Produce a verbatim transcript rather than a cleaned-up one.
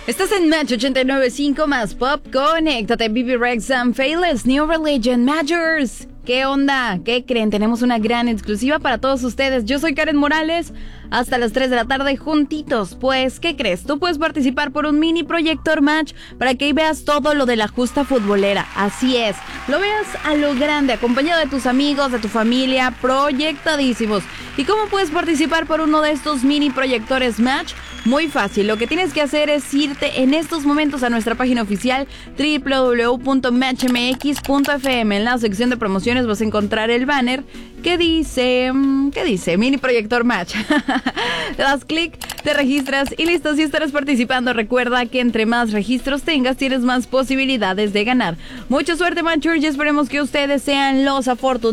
Estás en Match ochenta y nueve punto cinco más Pop. Conéctate, B B Rex and Faithless New Religion Majors. ¿Qué onda? ¿Qué creen? Tenemos una gran exclusiva para todos ustedes. Yo soy Karen Morales. Hasta las tres de la tarde juntitos. Pues, ¿qué crees? Tú puedes participar por un mini proyector Match para que ahí veas todo lo de la justa futbolera. Así es. Lo veas a lo grande, acompañado de tus amigos, de tu familia, proyectadísimos. ¿Y cómo puedes participar por uno de estos mini proyectores Match? Muy fácil, lo que tienes que hacer es irte en estos momentos a nuestra página oficial doble u doble u doble u punto match m x punto f m. En la sección de promociones vas a encontrar el banner que dice, ¿qué dice? Mini proyector Match. Le das clic, te registras y listo, si estarás participando. Recuerda que entre más registros tengas, tienes más posibilidades de ganar. Mucha suerte, Matchers, y esperemos que ustedes sean los afortunados